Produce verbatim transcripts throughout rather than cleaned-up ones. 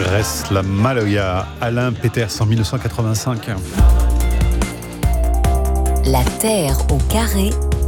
Reste la Maloya, Alain Peters en dix-neuf cent quatre-vingt-cinq. La Terre au carré,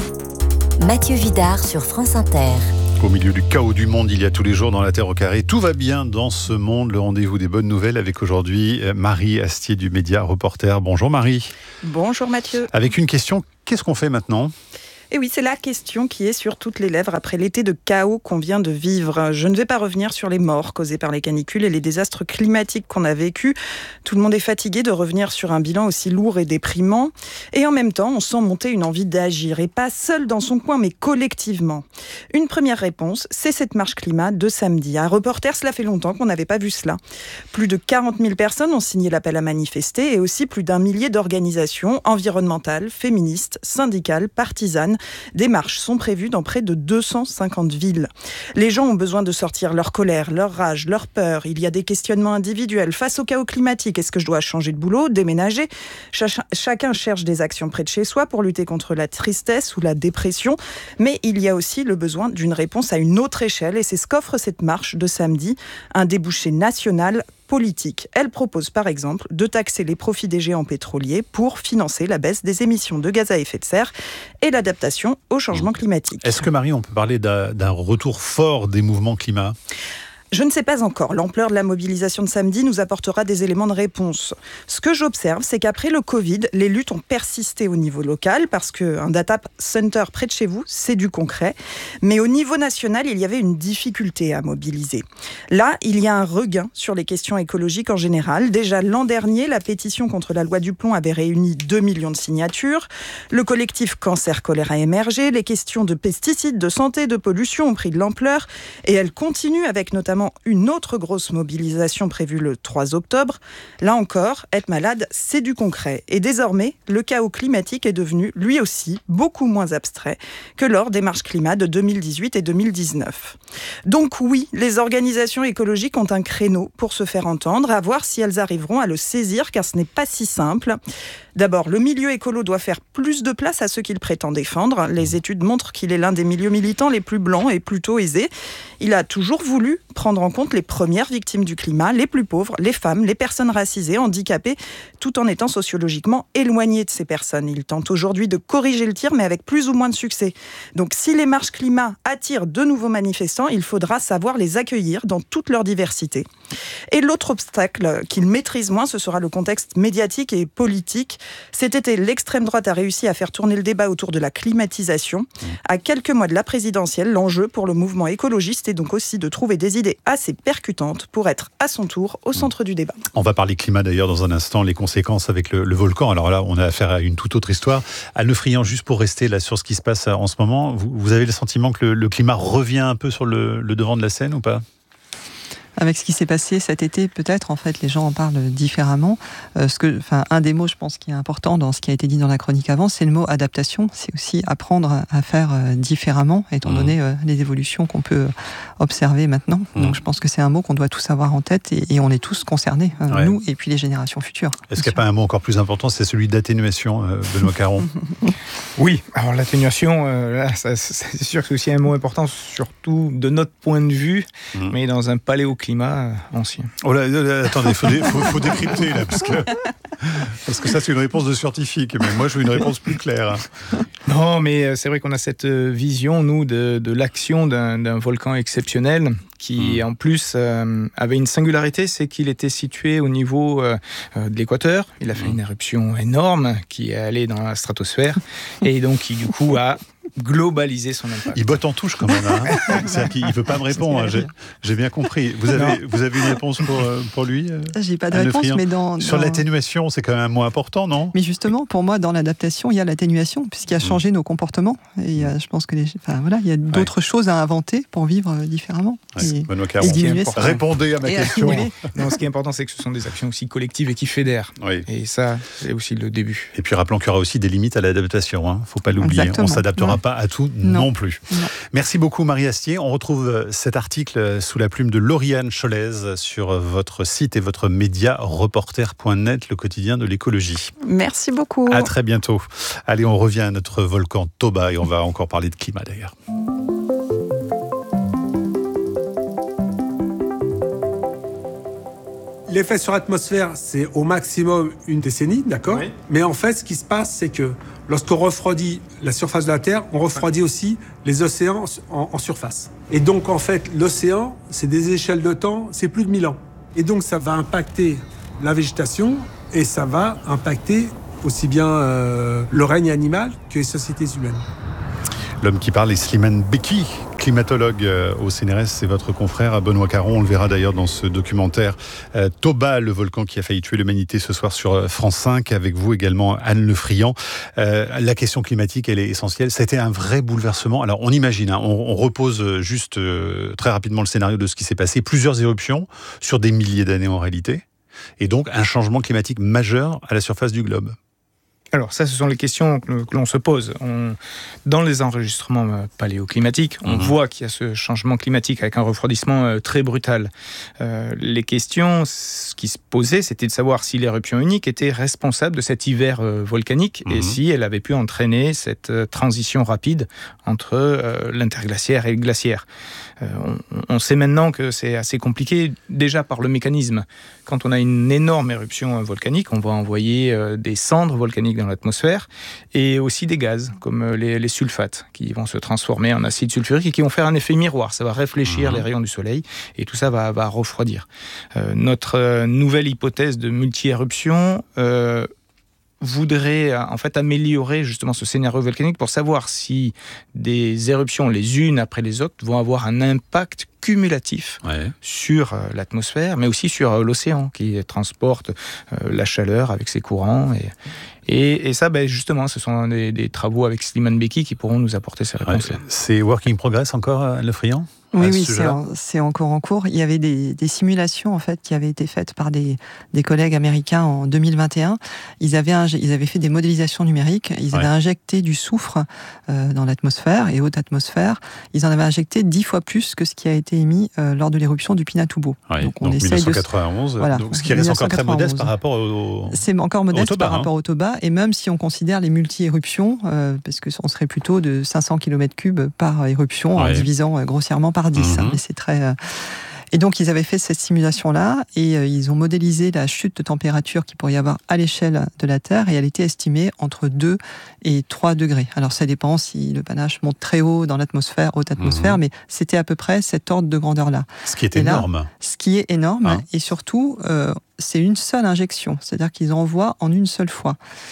Mathieu Vidard sur France Inter. Au milieu du chaos du monde, il y a tous les jours dans la Terre au carré. Tout va bien dans ce monde. Le rendez-vous des bonnes nouvelles avec aujourd'hui Marie Astier du Média Reporter. Bonjour Marie. Bonjour Mathieu. Avec une question, qu'est-ce qu'on fait maintenant ? Et oui, c'est la question qui est sur toutes les lèvres après l'été de chaos qu'on vient de vivre. Je ne vais pas revenir sur les morts causés par les canicules et les désastres climatiques qu'on a vécus. Tout le monde est fatigué de revenir sur un bilan aussi lourd et déprimant. Et en même temps, on sent monter une envie d'agir, et pas seul dans son coin, mais collectivement. Une première réponse, c'est cette marche climat de samedi. À Reporter, cela fait longtemps qu'on n'avait pas vu cela. Plus de quarante mille personnes ont signé l'appel à manifester, et aussi plus d'un millier d'organisations environnementales, féministes, syndicales, partisanes. Des marches sont prévues dans près de deux cent cinquante villes. Les gens ont besoin de sortir leur colère, leur rage, leur peur. Il y a des questionnements individuels face au chaos climatique. Est-ce que je dois changer de boulot, déménager ? Ch- Chacun cherche des actions près de chez soi pour lutter contre la tristesse ou la dépression. Mais il y a aussi le besoin d'une réponse à une autre échelle. Et c'est ce qu'offre cette marche de samedi, un débouché national politique. Elle propose par exemple de taxer les profits des géants pétroliers pour financer la baisse des émissions de gaz à effet de serre et l'adaptation au changement climatique. Est-ce que Marie, on peut parler d'un, d'un retour fort des mouvements climat ? Je ne sais pas encore. L'ampleur de la mobilisation de samedi nous apportera des éléments de réponse. Ce que j'observe, c'est qu'après le Covid, les luttes ont persisté au niveau local parce qu'un data center près de chez vous, c'est du concret. Mais au niveau national, il y avait une difficulté à mobiliser. Là, il y a un regain sur les questions écologiques en général. Déjà l'an dernier, la pétition contre la loi du plomb avait réuni deux millions de signatures. Le collectif Cancer Colère a émergé. Les questions de pesticides, de santé, de pollution ont pris de l'ampleur. Et elles continuent avec notamment une autre grosse mobilisation prévue le trois octobre. Là encore, être malade, c'est du concret. Et désormais, le chaos climatique est devenu, lui aussi, beaucoup moins abstrait que lors des marches climat de deux mille dix-huit et deux mille dix-neuf. Donc oui, les organisations écologiques ont un créneau pour se faire entendre, à voir si elles arriveront à le saisir, car ce n'est pas si simple. D'abord, le milieu écolo doit faire plus de place à ceux qu'il prétend défendre. Les études montrent qu'il est l'un des milieux militants les plus blancs et plutôt aisés. Il a toujours voulu prendre en compte les premières victimes du climat, les plus pauvres, les femmes, les personnes racisées, handicapées, tout en étant sociologiquement éloigné de ces personnes. Il tente aujourd'hui de corriger le tir, mais avec plus ou moins de succès. Donc si les marches climat attirent de nouveaux manifestants, il faudra savoir les accueillir dans toute leur diversité. Et l'autre obstacle qu'il maîtrise moins, ce sera le contexte médiatique et politique. Cet été, l'extrême droite a réussi à faire tourner le débat autour de la climatisation. À quelques mois de la présidentielle, l'enjeu pour le mouvement écologiste est donc aussi de trouver des idées assez percutantes pour être à son tour au centre du débat. On va parler climat d'ailleurs dans un instant, les conséquences avec le, le volcan. Alors là, on a affaire à une toute autre histoire. Anne Lefriand, juste pour rester là sur ce qui se passe en ce moment, vous, vous avez le sentiment que le, le climat revient un peu sur le, le devant de la scène ou pas ? Avec ce qui s'est passé cet été, peut-être, en fait, les gens en parlent différemment. Euh, ce que, enfin, un des mots, je pense, qui est important dans ce qui a été dit dans la chronique avant, c'est le mot adaptation. C'est aussi apprendre à faire euh, différemment, étant mmh. donné euh, les évolutions qu'on peut observer maintenant. Mmh. Donc, je pense que c'est un mot qu'on doit tous avoir en tête et, et on est tous concernés, euh, ouais. nous et puis les générations futures. Est-ce qu'il n'y a pas un mot encore plus important, c'est celui d'atténuation, euh, Benoît Caron ? Oui, alors l'atténuation, euh, là, ça, c'est sûr que c'est aussi un mot important, surtout de notre point de vue, mmh. mais dans un paléoclimat climat ancien. Oh là, là attendez, il faut, faut, faut décrypter là, parce que, parce que ça c'est une réponse de scientifique, mais moi je veux une réponse plus claire. Non, mais c'est vrai qu'on a cette vision, nous, de, de l'action d'un, d'un volcan exceptionnel, qui mmh. en plus euh, avait une singularité, c'est qu'il était situé au niveau euh, de l'équateur. Il a fait mmh. une éruption énorme qui est allée dans la stratosphère, et donc qui du coup a globaliser son impact. Il botte en touche quand même. Hein. C'est-à-dire qu'il ne veut pas me répondre. Hein. J'ai, j'ai bien compris. Vous avez, vous avez une réponse pour, pour lui ? J'ai pas de réponse, mais dans... Sur dans... l'atténuation, c'est quand même un mot important, non ? Mais justement, pour moi, dans l'adaptation, il y a l'atténuation, puisqu'il a changé mmh. nos comportements. Et il y a, je pense que les, enfin, voilà, il y a d'autres ouais. choses à inventer pour vivre différemment. Ouais. Et, Benoît Caron, et diminuer ça. Répondez à ma et question. Non, ce qui est important, c'est que ce sont des actions aussi collectives et qui fédèrent. Oui. Et ça, c'est aussi le début. Et puis rappelons qu'il y aura aussi des limites à l'adaptation. Il hein. ne faut pas l'oublier. Exactement. On ne s'adaptera ouais. pas à tout non, non plus. Non. Merci beaucoup Marie Astier. On retrouve cet article sous la plume de Lauriane Cholez sur votre site et votre média reporter point net, le quotidien de l'écologie. Merci beaucoup. À très bientôt. Allez, on revient à notre volcan Toba et on va encore parler de climat d'ailleurs. l'effet sur l'atmosphère, c'est au maximum une décennie, d'accord ? Oui. Mais en fait, ce qui se passe, c'est que lorsqu'on refroidit la surface de la Terre, on refroidit aussi les océans en, en surface. Et donc, en fait, l'océan, c'est des échelles de temps, c'est plus de mille ans. Et donc, ça va impacter la végétation et ça va impacter aussi bien euh, le règne animal que les sociétés humaines. L'homme qui parle est Slimane Beki, climatologue au C N R S, c'est votre confrère Benoît Caron. On le verra d'ailleurs dans ce documentaire euh, Toba, le volcan qui a failli tuer l'humanité, ce soir sur France cinq, avec vous également Anne Le Friand. Euh, la question climatique, elle est essentielle. Ça a été un vrai bouleversement. Alors on imagine, hein, on, on repose juste euh, très rapidement le scénario de ce qui s'est passé. Plusieurs éruptions sur des milliers d'années en réalité, et donc un changement climatique majeur à la surface du globe. Alors ça, ce sont les questions que, que l'on se pose. On, dans les enregistrements paléoclimatiques, on mmh. voit qu'il y a ce changement climatique avec un refroidissement euh, très brutal. Euh, les questions ce qui se posaient, c'était de savoir si l'éruption unique était responsable de cet hiver euh, volcanique mmh. et si elle avait pu entraîner cette euh, transition rapide entre euh, l'interglaciaire et le glaciaire. Euh, on, on sait maintenant que c'est assez compliqué, déjà par le mécanisme. Quand on a une énorme éruption volcanique, on va envoyer euh, des cendres volcaniques dans l'atmosphère et aussi des gaz comme les, les sulfates qui vont se transformer en acide sulfurique et qui vont faire un effet miroir. Ça va réfléchir mmh. les rayons du soleil et tout ça va, va refroidir. Euh, notre euh, nouvelle hypothèse de multi-éruption euh, voudrait en fait améliorer justement ce scénario volcanique pour savoir si des éruptions les unes après les autres vont avoir un impact cumulatif ouais. sur euh, l'atmosphère, mais aussi sur euh, l'océan qui transporte euh, la chaleur avec ses courants. Et, et, et ça, ben, justement, ce sont des, des travaux avec Slimane Beki qui pourront nous apporter ces réponses-là. Ouais, c'est work in progress encore, Le Friand ? Oui, oui, c'est, en, c'est encore en cours. Il y avait des, des simulations en fait qui avaient été faites par des, des collègues américains en deux mille vingt et un. Ils avaient, ils avaient fait des modélisations numériques. Ils avaient ouais. injecté du soufre euh, dans l'atmosphère et haute atmosphère. Ils en avaient injecté dix fois plus que ce qui a été émis euh, lors de l'éruption du Pinatubo. Ouais, donc, on donc essaye dix-neuf cent quatre-vingt-onze. De... Voilà, donc, ce qui reste encore très modeste par rapport au. C'est encore modeste au Toba, par rapport hein. au Toba. Et même si on considère les multi-éruptions, euh, parce que on serait plutôt de cinq cents kilomètres cubes par éruption, ouais. en divisant euh, grossièrement par dix. Mm-hmm. Hein, mais c'est très... Euh... Et donc, ils avaient fait cette simulation-là et euh, ils ont modélisé la chute de température qu'il pourrait y avoir à l'échelle de la Terre et elle était estimée entre deux et trois degrés. Alors, ça dépend si le panache monte très haut dans l'atmosphère, haute atmosphère, mmh. mais c'était à peu près cet ordre de grandeur-là. Ce qui est et énorme. Là, ce qui est énorme hein. Et surtout, euh, c'est une seule injection, c'est-à-dire qu'ils envoient en une seule fois.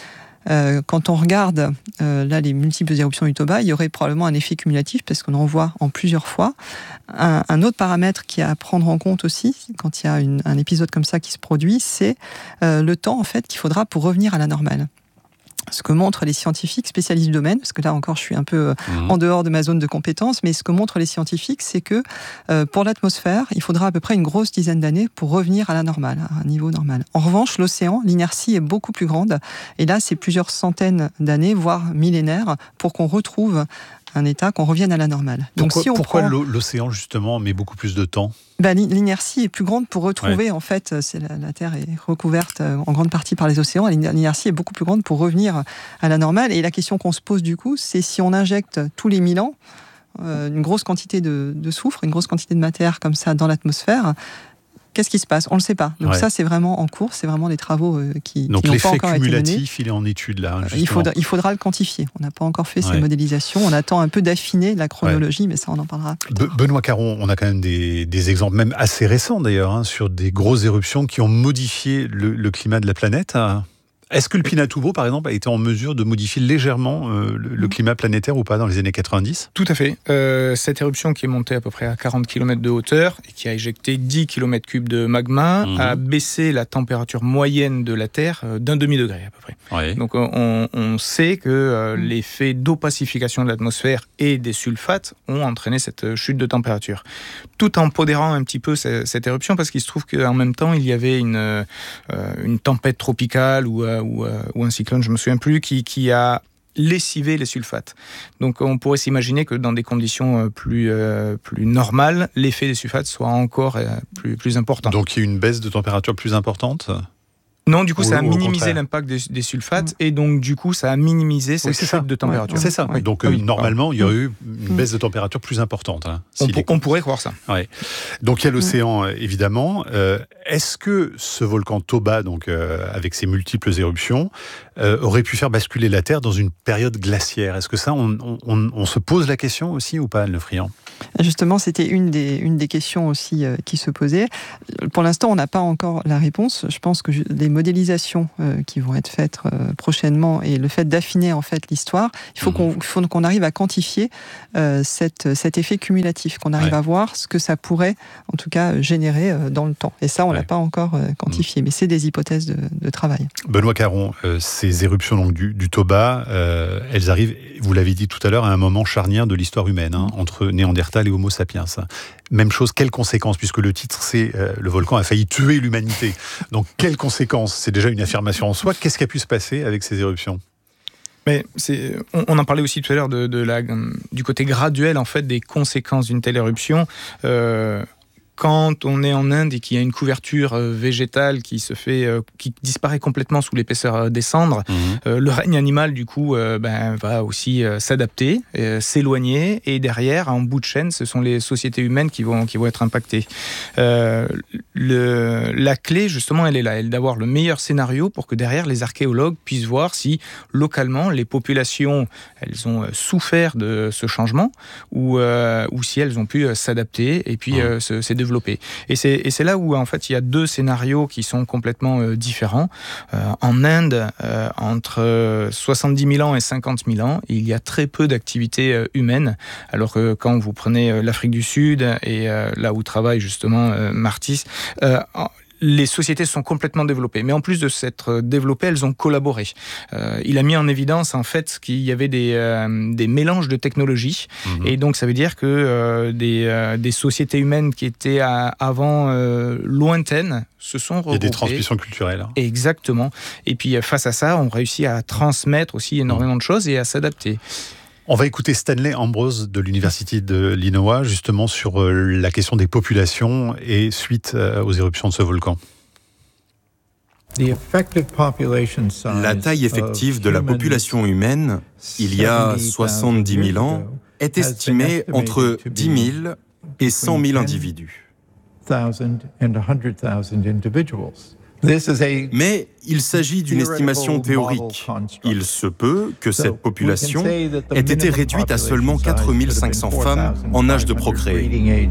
Euh, quand on regarde euh, là les multiples éruptions du Toba, il y aurait probablement un effet cumulatif parce qu'on en voit en plusieurs fois. Un, un autre paramètre qui est à prendre en compte aussi quand il y a une, un épisode comme ça qui se produit, c'est euh, le temps en fait qu'il faudra pour revenir à la normale. Ce que montrent les scientifiques spécialistes du domaine, parce que là encore je suis un peu mmh. en dehors de ma zone de compétence, mais ce que montrent les scientifiques, c'est que euh, pour l'atmosphère, il faudra à peu près une grosse dizaine d'années pour revenir à la normale, à un niveau normal. En revanche, l'océan, l'inertie est beaucoup plus grande, et là c'est plusieurs centaines d'années, voire millénaires, pour qu'on retrouve un état, qu'on revienne à la normale. Donc, pourquoi si on pourquoi prend... l'océan justement met beaucoup plus de temps ? Ben, l'inertie est plus grande pour retrouver, ouais. en fait, c'est la, la Terre est recouverte en grande partie par les océans, l'inertie est beaucoup plus grande pour revenir à la normale. Et la question qu'on se pose du coup, c'est si on injecte tous les mille ans euh, une grosse quantité de, de soufre, une grosse quantité de matière comme ça dans l'atmosphère, qu'est-ce qui se passe ? On ne le sait pas. Donc ouais. ça, c'est vraiment en cours, c'est vraiment des travaux euh, qui, Donc qui n'ont pas encore été menés. Donc l'effet cumulatif, il est en étude là, justement. Il faudra, il faudra le quantifier. On n'a pas encore fait ouais. ces modélisations. On attend un peu d'affiner la chronologie, ouais. mais ça, on en parlera plus tard. Benoît Caron, on a quand même des, des exemples, même assez récents d'ailleurs, hein, sur des grosses éruptions qui ont modifié le, le climat de la planète. Est-ce que le Pinatubo, par exemple, a été en mesure de modifier légèrement euh, le, le climat planétaire ou pas dans les années quatre-vingt-dix ? Tout à fait. Euh, cette éruption qui est montée à peu près à quarante kilomètres de hauteur et qui a éjecté dix kilomètres cubes de magma mmh. a baissé la température moyenne de la Terre d'un demi-degré à peu près. Ouais. Donc on, on sait que euh, mmh. l'effet d'opacification de l'atmosphère et des sulfates ont entraîné cette chute de température. Tout en podérant un petit peu cette, cette éruption parce qu'il se trouve qu'en même temps, il y avait une, euh, une tempête tropicale ou Ou, euh, ou un cyclone, je ne me souviens plus, qui, qui a lessivé les sulfates. Donc on pourrait s'imaginer que dans des conditions plus, euh, plus normales, l'effet des sulfates soit encore euh, plus, plus important. Donc il y a une baisse de température plus importante ? Non, du coup, Ou, ça a ou minimisé l'impact des, des sulfates mmh. et donc, du coup, ça a minimisé cette oui, chute ça. de température. Ouais, c'est ça. Oui. Donc, oui. normalement, il y aurait eu une mmh. baisse de température plus importante. Hein, on, pour, on pourrait croire ça. Ouais. Donc, il y a l'océan, mmh. évidemment. Euh, est-ce que ce volcan Toba, donc, euh, avec ses multiples éruptions, euh, aurait pu faire basculer la Terre dans une période glaciaire ? Est-ce que ça, on, on, on se pose la question aussi ou pas, Anne Le Friand ? Justement, c'était une des, une des questions aussi euh, qui se posaient. Pour l'instant, on n'a pas encore la réponse. Je pense que je, les modélisations euh, qui vont être faites euh, prochainement et le fait d'affiner en fait l'histoire, il faut, mmh. qu'on, faut qu'on arrive à quantifier euh, cette, cet effet cumulatif, qu'on arrive ouais. à voir ce que ça pourrait, en tout cas, générer euh, dans le temps. Et ça, on ouais. l'a pas encore euh, quantifié, mmh. mais c'est des hypothèses de, de travail. Benoît Caron, euh, ces éruptions donc, du, du Toba, euh, elles arrivent, vous l'avez dit tout à l'heure, à un moment charnière de l'histoire humaine, hein, entre Néandertal et Homo sapiens. Même chose, quelles conséquences ? Puisque le titre, c'est euh, « Le volcan a failli tuer l'humanité ». Donc, quelles conséquences ? C'est déjà une affirmation en soi. Qu'est-ce qui a pu se passer avec ces éruptions ? Mais c'est, on, on en parlait aussi tout à l'heure de, de la, du côté graduel en fait, des conséquences d'une telle éruption. Euh, Quand on est en Inde et qu'il y a une couverture végétale qui se fait, qui disparaît complètement sous l'épaisseur des cendres, mmh. euh, le règne animal du coup euh, ben, va aussi euh, s'adapter, euh, s'éloigner, et derrière, en bout de chaîne, ce sont les sociétés humaines qui vont qui vont être impactées. Euh, le, la clé justement, elle est là, elle est d'avoir le meilleur scénario pour que derrière les archéologues puissent voir si localement les populations elles ont souffert de ce changement ou euh, ou si elles ont pu s'adapter et puis mmh. euh, se, se développer. Et c'est, et c'est là où en fait il y a deux scénarios qui sont complètement euh, différents. Euh, en Inde, euh, entre soixante-dix mille ans et cinquante mille ans, il y a très peu d'activités euh, humaines. Alors que quand vous prenez euh, l'Afrique du Sud et euh, là où travaille justement euh, Martis, euh, les sociétés se sont complètement développées. Mais en plus de s'être développées, elles ont collaboré. Euh, il a mis en évidence en fait qu'il y avait des, euh, des mélanges de technologies. Mmh. Et donc ça veut dire que euh, des, euh, des sociétés humaines qui étaient à, avant euh, lointaines se sont regroupées. Il y a des transmissions culturelles. Hein. Exactement. Et puis face à ça, on réussit à transmettre aussi énormément mmh. de choses et à s'adapter. On va écouter Stanley Ambrose de l'Université de l'Iowa, justement sur la question des populations et suite aux éruptions de ce volcan. La taille effective de la population humaine, il y a soixante-dix mille ans, est estimée entre dix mille et cent mille individus. Mais il s'agit d'une estimation théorique. Il se peut que cette population ait été réduite à seulement quatre mille cinq cents femmes en âge de procréer.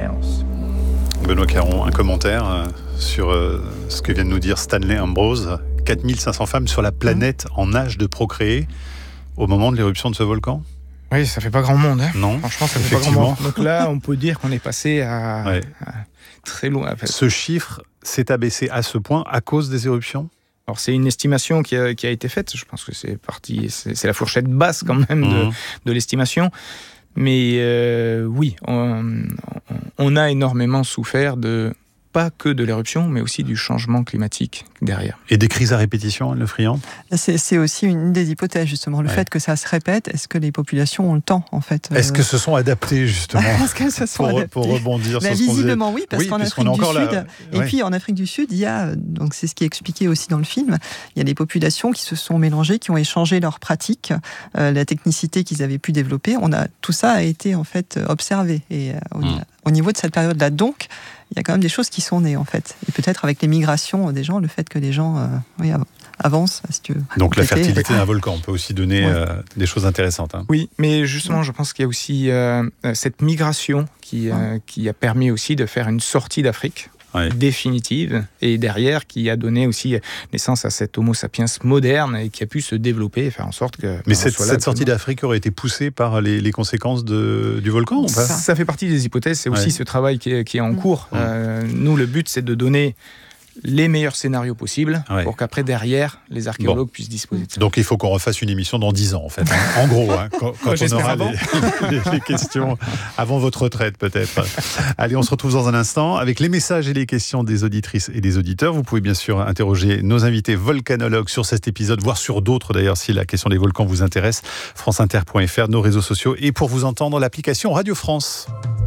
Benoît Caron, un commentaire sur ce que vient de nous dire Stanley Ambrose. quatre mille cinq cents femmes sur la planète en âge de procréer au moment de l'éruption de ce volcan ? Oui, ça fait pas grand monde. Hein. Non, franchement, ça fait pas grand monde. Donc là, on peut dire qu'on est passé à, ouais. à très loin. En fait. Ce chiffre s'est abaissé à ce point à cause des éruptions ? Alors c'est une estimation qui a, qui a été faite. Je pense que c'est parti, c'est, c'est la fourchette basse quand même de, mmh. de l'estimation. Mais euh, oui, on, on a énormément souffert de pas que de l'éruption, mais aussi du changement climatique derrière. Et des crises à répétition, Le Friand ? c'est, c'est aussi une des hypothèses, justement. Le ouais. fait que ça se répète, est-ce que les populations ont le temps, en fait euh... Est-ce que se sont adaptées, justement Est-ce qu'elles se sont pour, adaptées pour rebondir ben, sur ce qu'on visiblement, oui, parce oui, qu'en Afrique du Sud, là... et ouais. puis en Afrique du Sud, il y a, donc c'est ce qui est expliqué aussi dans le film, il y a des populations qui se sont mélangées, qui ont échangé leurs pratiques, euh, la technicité qu'ils avaient pu développer. On a, tout ça a été, en fait, observé. Et euh, au, mmh. au niveau de cette période-là, donc, il y a quand même des choses qui sont nées, en fait. Et peut-être avec les migrations des gens, le fait que les gens euh, oui, avancent, si tu veux. Donc la fertilité d'un volcan peut aussi donner ouais. euh, des choses intéressantes. Hein. Oui, mais justement, je pense qu'il y a aussi euh, cette migration qui, euh, ouais. qui a permis aussi de faire une sortie d'Afrique. Ouais. définitive, et derrière qui a donné aussi naissance à cet Homo sapiens moderne et qui a pu se développer et faire en sorte que... Mais cette, cette sortie d'Afrique aurait été poussée par les, les conséquences de, du volcan ou pas ? ça, ça fait partie des hypothèses, c'est ouais. aussi ce travail qui est, qui est en cours. Mmh. Euh, nous, le but, c'est de donner les meilleurs scénarios possibles ouais. pour qu'après, derrière, les archéologues bon. puissent disposer de ça. Donc, il faut qu'on refasse une émission dans dix ans, en fait. Hein. En gros, hein, quand, quand on aura les, les, les questions avant votre retraite, peut-être. Allez, on se retrouve dans un instant avec les messages et les questions des auditrices et des auditeurs. Vous pouvez bien sûr interroger nos invités volcanologues sur cet épisode, voire sur d'autres, d'ailleurs, si la question des volcans vous intéresse. franceinter point f r, nos réseaux sociaux. Et pour vous entendre, l'application Radio France.